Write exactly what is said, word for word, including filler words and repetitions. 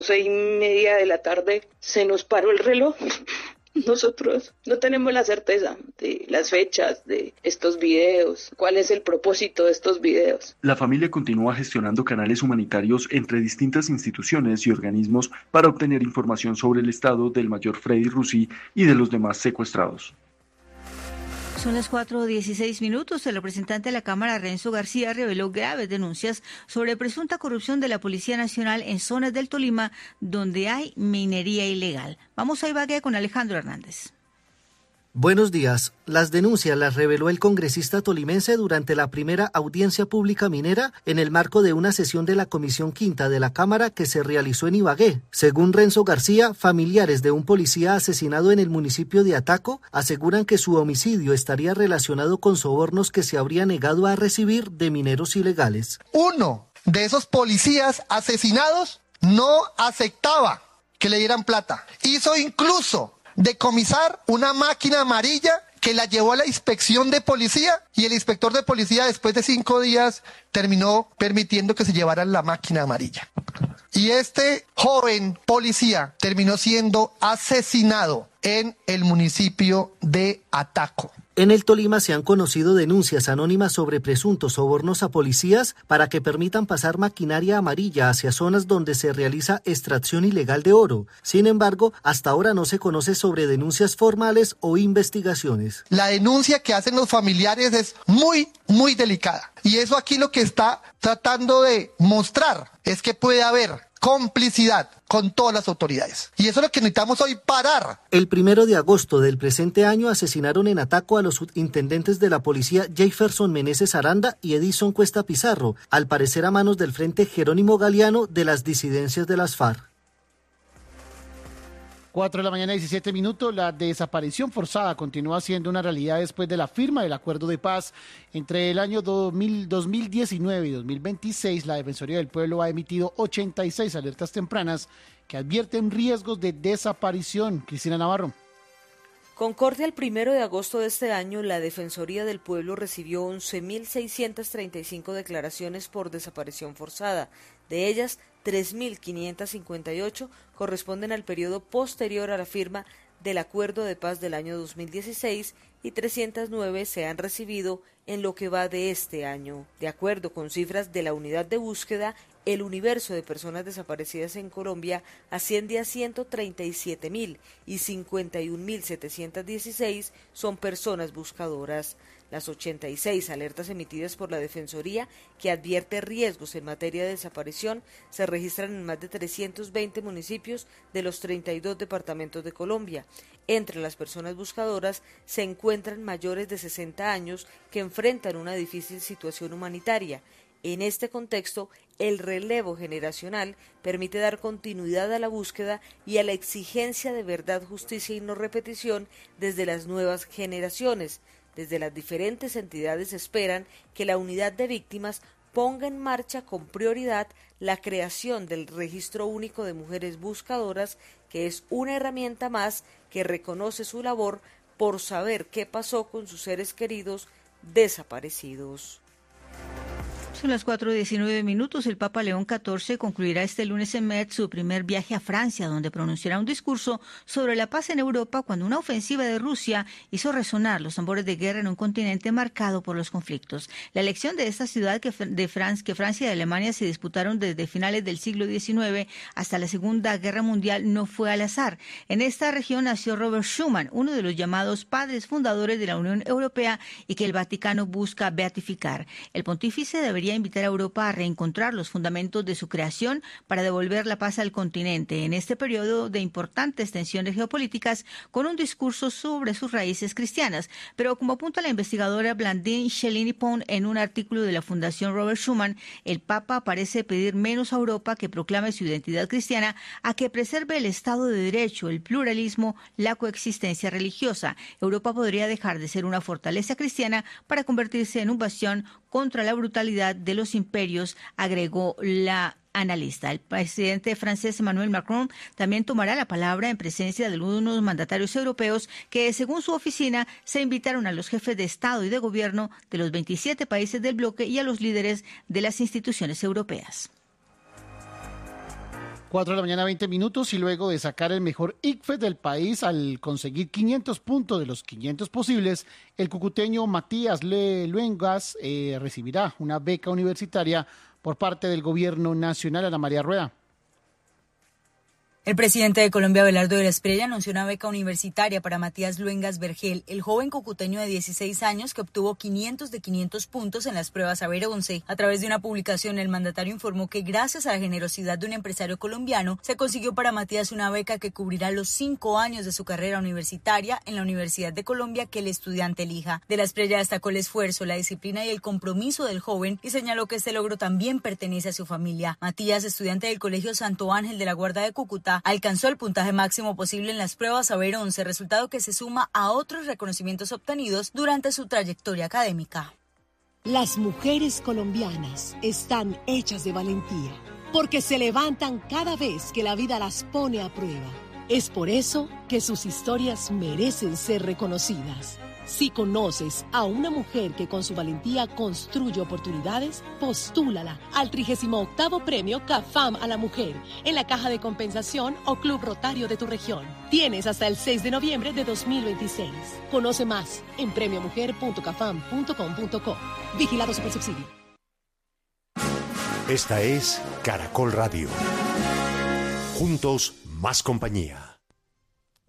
Seis y media de la tarde se nos paró el reloj. Nosotros no tenemos la certeza de las fechas de estos videos, cuál es el propósito de estos videos. La familia continúa gestionando canales humanitarios entre distintas instituciones y organismos para obtener información sobre el estado del mayor Freddy Russi y de los demás secuestrados. Son las cuatro dieciséis minutos. El representante de la Cámara, Renzo García, reveló graves denuncias sobre presunta corrupción de la Policía Nacional en zonas del Tolima donde hay minería ilegal. Vamos a Ibagué con Alejandro Hernández. Buenos días. Las denuncias las reveló el congresista tolimense durante la primera audiencia pública minera en el marco de una sesión de la Comisión Quinta de la Cámara que se realizó en Ibagué. Según Renzo García, familiares de un policía asesinado en el municipio de Ataco aseguran que su homicidio estaría relacionado con sobornos que se habría negado a recibir de mineros ilegales. Uno de esos policías asesinados no aceptaba que le dieran plata. Hizo incluso decomisar una máquina amarilla que la llevó a la inspección de policía y el inspector de policía después de cinco días terminó permitiendo que se llevaran la máquina amarilla. Y este joven policía terminó siendo asesinado en el municipio de Ataco. En el Tolima se han conocido denuncias anónimas sobre presuntos sobornos a policías para que permitan pasar maquinaria amarilla hacia zonas donde se realiza extracción ilegal de oro. Sin embargo, hasta ahora no se conoce sobre denuncias formales o investigaciones. La denuncia que hacen los familiares es muy, muy delicada. Y eso aquí lo que está tratando de mostrar es que puede haber complicidad con todas las autoridades. Y eso es lo que necesitamos hoy, parar. El primero de agosto del presente año asesinaron en Ataco a los subintendentes de la policía Jefferson Meneses Aranda y Edison Cuesta Pizarro, al parecer a manos del Frente Jerónimo Galeano de las disidencias de las FARC. cuatro de la mañana, diecisiete minutos. La desaparición forzada continúa siendo una realidad después de la firma del acuerdo de paz. Entre el año dos mil, dos mil diecinueve y dos mil veintiséis, la Defensoría del Pueblo ha emitido ochenta y seis alertas tempranas que advierten riesgos de desaparición. Cristina Navarro. Con corte al primero de agosto de este año, la Defensoría del Pueblo recibió once mil seiscientas treinta y cinco declaraciones por desaparición forzada. De ellas, tres mil quinientas cincuenta y ocho corresponden al periodo posterior a la firma del Acuerdo de Paz del año dos mil dieciséis y trescientas nueve se han recibido en lo que va de este año. De acuerdo con cifras de la Unidad de Búsqueda, el universo de personas desaparecidas en Colombia asciende a ciento treinta y siete mil y cincuenta y un mil setecientos dieciséis son personas buscadoras. Las ochenta y seis alertas emitidas por la Defensoría, que advierte riesgos en materia de desaparición, se registran en más de trescientos veinte municipios de los treinta y dos departamentos de Colombia. Entre las personas buscadoras se encuentran mayores de sesenta años que enfrentan una difícil situación humanitaria. En este contexto, el relevo generacional permite dar continuidad a la búsqueda y a la exigencia de verdad, justicia y no repetición desde las nuevas generaciones. Desde las diferentes entidades esperan que la unidad de víctimas ponga en marcha con prioridad la creación del Registro Único de Mujeres Buscadoras, que es una herramienta más que reconoce su labor por saber qué pasó con sus seres queridos desaparecidos. Son las cuatro diecinueve minutos. El Papa León catorce concluirá este lunes en Metz su primer viaje a Francia, donde pronunciará un discurso sobre la paz en Europa cuando una ofensiva de Rusia hizo resonar los tambores de guerra en un continente marcado por los conflictos. La elección de esta ciudad que, de Francia, que Francia y Alemania se disputaron desde finales del siglo diecinueve hasta la Segunda Guerra Mundial no fue al azar. En esta región nació Robert Schuman, uno de los llamados padres fundadores de la Unión Europea y que el Vaticano busca beatificar. El pontífice debería invitar a Europa a reencontrar los fundamentos de su creación para devolver la paz al continente en este periodo de importantes tensiones geopolíticas, con un discurso sobre sus raíces cristianas. Pero como apunta la investigadora Blandine Chelini-Pont en un artículo de la Fundación Robert Schuman, el Papa parece pedir menos a Europa que proclame su identidad cristiana a que preserve el Estado de Derecho, el pluralismo, la coexistencia religiosa. Europa podría dejar de ser una fortaleza cristiana para convertirse en un bastión contra la brutalidad de los imperios, agregó la analista. El presidente francés Emmanuel Macron también tomará la palabra en presencia de algunos mandatarios europeos que, según su oficina, se invitaron a los jefes de Estado y de Gobierno de los veintisiete países del bloque y a los líderes de las instituciones europeas. cuatro de la mañana, veinte minutos, y luego de sacar el mejor I C F E S del país al conseguir quinientos puntos de los quinientos posibles, el cucuteño Matías Luengas eh, recibirá una beca universitaria por parte del gobierno nacional. Ana María Rueda. El presidente de Colombia, Abelardo de la Espriella, anunció una beca universitaria para Matías Luengas Vergel, el joven cucuteño de dieciséis años que obtuvo quinientos de quinientos puntos en las pruebas Saber once. A través de una publicación, el mandatario informó que gracias a la generosidad de un empresario colombiano, se consiguió para Matías una beca que cubrirá los cinco años de su carrera universitaria en la Universidad de Colombia que el estudiante elija. De la Espriella destacó el esfuerzo, la disciplina y el compromiso del joven y señaló que este logro también pertenece a su familia. Matías, estudiante del Colegio Santo Ángel de la Guarda de Cúcuta, alcanzó el puntaje máximo posible en las pruebas Saber once, resultado que se suma a otros reconocimientos obtenidos durante su trayectoria académica. Las mujeres colombianas están hechas de valentía, porque se levantan cada vez que la vida las pone a prueba. Es por eso que sus historias merecen ser reconocidas. Si conoces a una mujer que con su valentía construye oportunidades, postúlala al trigésimo octavo Premio CAFAM a la Mujer en la Caja de Compensación o Club Rotario de tu región. Tienes hasta el seis de noviembre de dos mil veintiséis. Conoce más en premio mujer punto cafam punto com punto co. Vigilado Supersubsidio. Esta es Caracol Radio. Juntos, más compañía.